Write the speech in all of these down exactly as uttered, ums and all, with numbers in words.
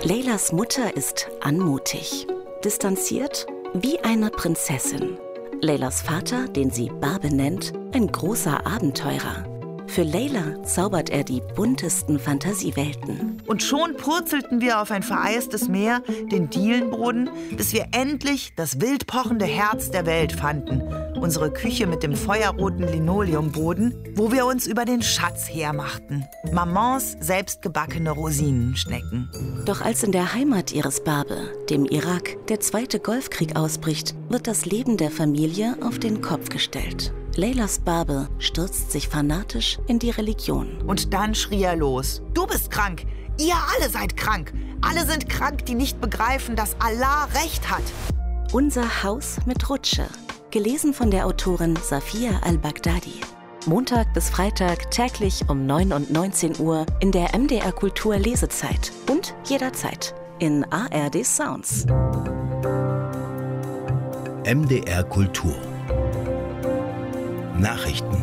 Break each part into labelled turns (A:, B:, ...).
A: Leylas Mutter ist anmutig, distanziert wie eine Prinzessin. Leylas Vater, den sie Barbe nennt, ein großer Abenteurer. Für Leyla zaubert er die buntesten Fantasiewelten.
B: Und schon purzelten wir auf ein vereistes Meer, den Dielenboden, bis wir endlich das wild pochende Herz der Welt fanden. Unsere Küche mit dem feuerroten Linoleumboden, wo wir uns über den Schatz hermachten. Mamans selbstgebackene Rosinenschnecken.
A: Doch als in der Heimat ihres Barbe, dem Irak, der zweite Golfkrieg ausbricht, wird das Leben der Familie auf den Kopf gestellt. Leylas Barbe stürzt sich fanatisch in die Religion.
B: Und dann schrie er los: Du bist krank! Ihr alle seid krank! Alle sind krank, die nicht begreifen, dass Allah Recht hat!
A: Unser Haus mit Rutsche. Gelesen von der Autorin Safia al-Baghdadi. Montag bis Freitag täglich um neun und neunzehn Uhr in der M D R Kultur Lesezeit und jederzeit in A R D Sounds.
C: M D R Kultur Nachrichten.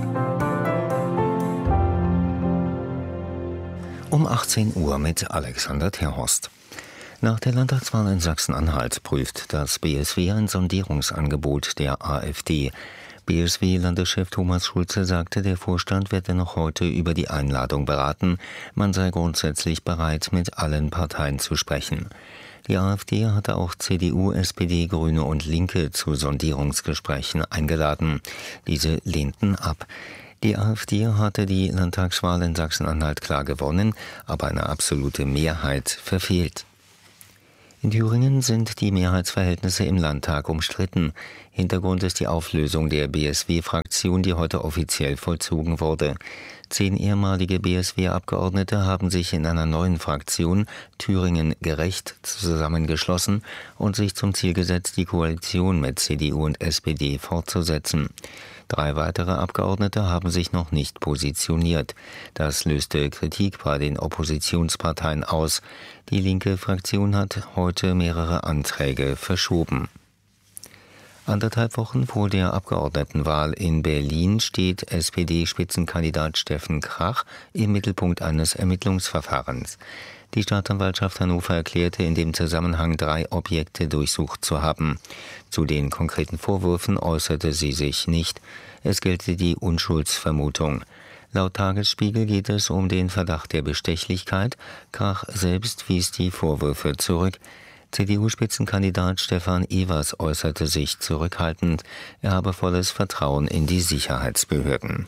C: Um achtzehn Uhr mit Alexander Terhorst. Nach der Landtagswahl in Sachsen-Anhalt prüft das B S W ein Sondierungsangebot der AfD. B S W-Landeschef Thomas Schulze sagte, der Vorstand werde noch heute über die Einladung beraten. Man sei grundsätzlich bereit, mit allen Parteien zu sprechen. Die AfD hatte auch C D U, S P D, Grüne und Linke zu Sondierungsgesprächen eingeladen. Diese lehnten ab. Die AfD hatte die Landtagswahl in Sachsen-Anhalt klar gewonnen, aber eine absolute Mehrheit verfehlt. In Thüringen sind die Mehrheitsverhältnisse im Landtag umstritten. Hintergrund ist die Auflösung der B S W-Fraktion, die heute offiziell vollzogen wurde. Zehn ehemalige B S W-Abgeordnete haben sich in einer neuen Fraktion Thüringen gerecht zusammengeschlossen und sich zum Ziel gesetzt, die Koalition mit C D U und S P D fortzusetzen. Drei weitere Abgeordnete haben sich noch nicht positioniert. Das löste Kritik bei den Oppositionsparteien aus. Die linke Fraktion hat heute mehrere Anträge verschoben. Anderthalb Wochen vor der Abgeordnetenwahl in Berlin steht S P D-Spitzenkandidat Steffen Krach im Mittelpunkt eines Ermittlungsverfahrens. Die Staatsanwaltschaft Hannover erklärte in dem Zusammenhang, drei Objekte durchsucht zu haben. Zu den konkreten Vorwürfen äußerte sie sich nicht. Es gelte die Unschuldsvermutung. Laut Tagesspiegel geht es um den Verdacht der Bestechlichkeit. Krach selbst wies die Vorwürfe zurück. C D U-Spitzenkandidat Stefan Evers äußerte sich zurückhaltend. Er habe volles Vertrauen in die Sicherheitsbehörden.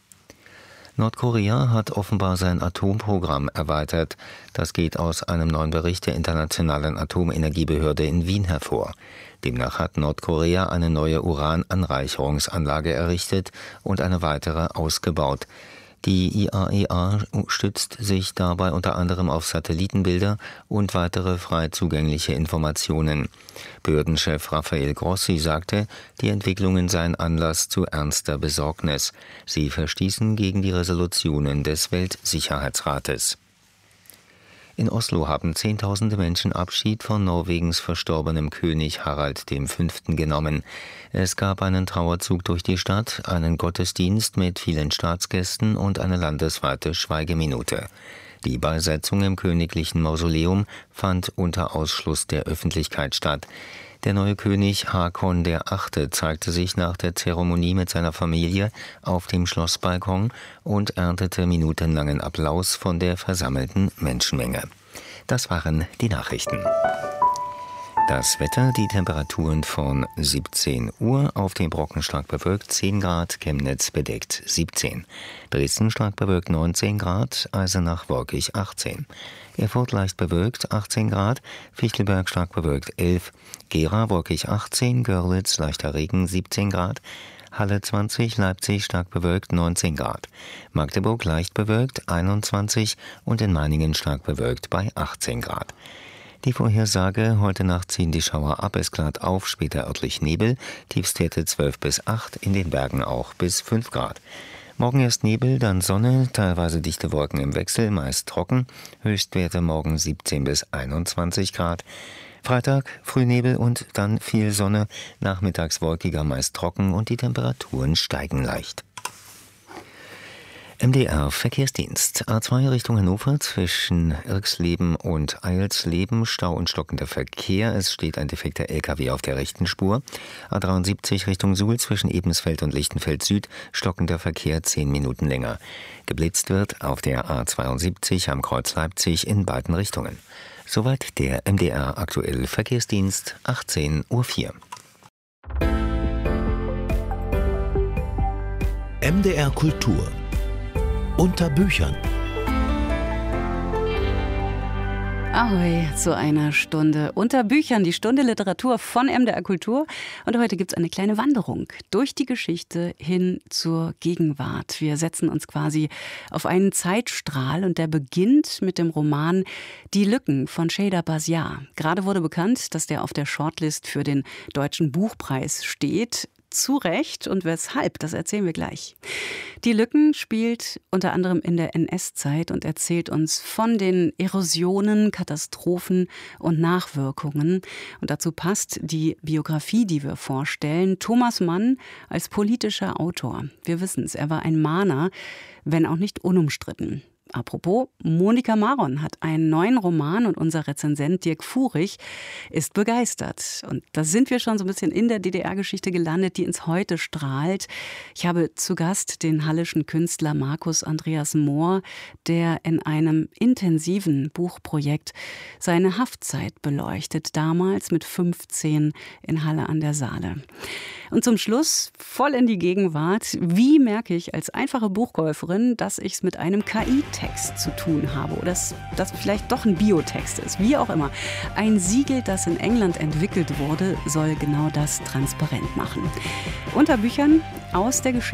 C: Nordkorea hat offenbar sein Atomprogramm erweitert. Das geht aus einem neuen Bericht der Internationalen Atomenergiebehörde in Wien hervor. Demnach hat Nordkorea eine neue Urananreicherungsanlage errichtet und eine weitere ausgebaut. Die I A E A stützt sich dabei unter anderem auf Satellitenbilder und weitere frei zugängliche Informationen. Behördenchef Rafael Grossi sagte, die Entwicklungen seien Anlass zu ernster Besorgnis. Sie verstießen gegen die Resolutionen des Weltsicherheitsrates. In Oslo haben Zehntausende Menschen Abschied von Norwegens verstorbenem König Harald der Fünfte genommen. Es gab einen Trauerzug durch die Stadt, einen Gottesdienst mit vielen Staatsgästen und eine landesweite Schweigeminute. Die Beisetzung im königlichen Mausoleum fand unter Ausschluss der Öffentlichkeit statt. Der neue König Hakon der Achte zeigte sich nach der Zeremonie mit seiner Familie auf dem Schlossbalkon und erntete minutenlangen Applaus von der versammelten Menschenmenge. Das waren die Nachrichten. Das Wetter, die Temperaturen von siebzehn Uhr, auf dem Brocken stark bewölkt zehn Grad, Chemnitz bedeckt siebzehn. Dresden stark bewölkt neunzehn Grad, Eisenach wolkig achtzehn. Erfurt leicht bewölkt achtzehn Grad, Fichtelberg stark bewölkt elf, Gera wolkig achtzehn, Görlitz leichter Regen siebzehn Grad, Halle zwanzig, Leipzig stark bewölkt neunzehn Grad, Magdeburg leicht bewölkt einundzwanzig und in Meiningen stark bewölkt bei achtzehn Grad. Die Vorhersage: Heute Nacht ziehen die Schauer ab, es klart auf, später örtlich Nebel, Tiefstwerte zwölf bis acht, in den Bergen auch bis fünf Grad. Morgen erst Nebel, dann Sonne, teilweise dichte Wolken im Wechsel, meist trocken, Höchstwerte morgen siebzehn bis einundzwanzig Grad. Freitag Frühnebel und dann viel Sonne, nachmittags wolkiger, meist trocken und die Temperaturen steigen leicht. M D R Verkehrsdienst. A zwei Richtung Hannover zwischen Irxleben und Eilsleben. Stau und stockender Verkehr. Es steht ein defekter L K W auf der rechten Spur. A dreiundsiebzig Richtung Suhl zwischen Ebensfeld und Lichtenfeld Süd. Stockender Verkehr zehn Minuten länger. Geblitzt wird auf der A zweiundsiebzig am Kreuz Leipzig in beiden Richtungen. Soweit der M D R Aktuell Verkehrsdienst, achtzehn Uhr vier.
D: M D R Kultur unter Büchern.
E: Ahoi zu einer Stunde unter Büchern, die Stunde Literatur von M D R Kultur. Und heute gibt es eine kleine Wanderung durch die Geschichte hin zur Gegenwart. Wir setzen uns quasi auf einen Zeitstrahl und der beginnt mit dem Roman Die Lücken von Sheyda Basiar. Gerade wurde bekannt, dass der auf der Shortlist für den Deutschen Buchpreis steht. Zu Recht und weshalb, das erzählen wir gleich. Die Lücken spielt unter anderem in der N S-Zeit und erzählt uns von den Erosionen, Katastrophen und Nachwirkungen. Und dazu passt die Biografie, die wir vorstellen. Thomas Mann als politischer Autor. Wir wissen es, er war ein Mahner, wenn auch nicht unumstritten. Apropos, Monika Maron hat einen neuen Roman und unser Rezensent Dirk Furich ist begeistert. Und da sind wir schon so ein bisschen in der D D R-Geschichte gelandet, die ins Heute strahlt. Ich habe zu Gast den hallischen Künstler Markus Andreas Mohr, der in einem intensiven Buchprojekt seine Haftzeit beleuchtet, damals mit fünfzehn in Halle an der Saale. Und zum Schluss voll in die Gegenwart. Wie merke ich als einfache Buchkäuferin, dass ich es mit einem K I-Text zu tun habe oder dass das vielleicht doch ein Biotext ist, wie auch immer. Ein Siegel, das in England entwickelt wurde, soll genau das transparent machen. Unter Büchern aus der Geschichte